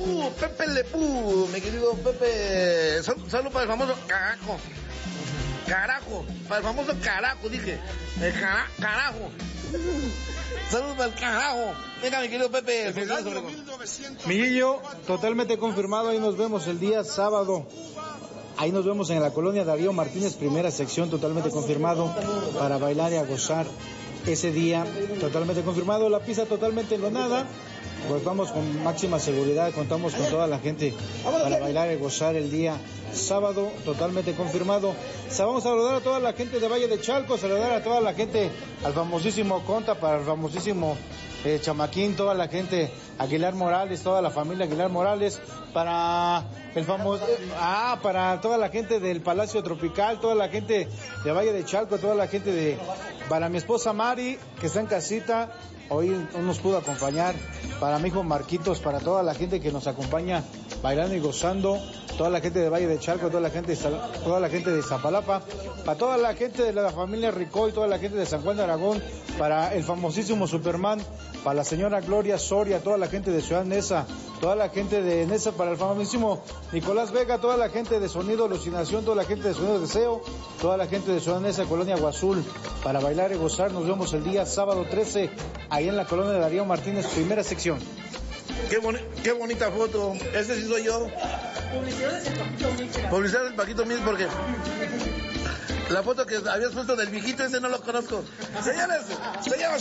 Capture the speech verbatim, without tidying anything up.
Lepú, Pepe Lepú, mi querido Pepe. Sal, salud para el famoso carajo. Carajo, para el famoso carajo, dije. El cara, carajo. Saludos para el carajo. Venga, mi querido Pepe. Miguillo, totalmente confirmado. Ahí nos vemos el día sábado. Ahí nos vemos en la colonia Darío Martínez, primera sección, totalmente confirmado, para bailar y a gozar ese día, totalmente confirmado. La pista totalmente enlonada, pues vamos con máxima seguridad, contamos con toda la gente para bailar y gozar el día sábado, totalmente confirmado. Vamos a saludar a toda la gente de Valle de Chalco, saludar a toda la gente, al famosísimo Conta, para el famosísimo eh, Chamaquín, toda la gente, Aguilar Morales, toda la familia Aguilar Morales, para el famoso, ah, para toda la gente del Palacio Tropical, toda la gente de Valle de Chalco, toda la gente de, para mi esposa Mari, que está en casita, hoy no nos pudo acompañar, para mi hijo Marquitos, para toda la gente que nos acompaña bailando y gozando, toda la gente de Valle de Chalco, toda la gente de, toda la gente de Zapalapa, para toda la gente de la familia Ricoy, toda la gente de San Juan de Aragón, para el famosísimo Superman, para la señora Gloria Soria, toda la gente de Ciudad Neza, toda la gente de Neza, para el famosísimo Nicolás Vega, toda la gente de Sonido Alucinación, toda la gente de Sonido Deseo, toda la gente de Ciudad Neza, Colonia Guazul, para bailar y gozar. Nos vemos el día sábado trece, ahí en la colonia de Darío Martínez, primera sección. Qué, boni qué bonita foto. Ese sí soy yo. Publicidades del Paquito Mil. Publicidades del Paquito Mil, porque la foto que habías puesto del viejito ese no lo conozco. Señores, señores.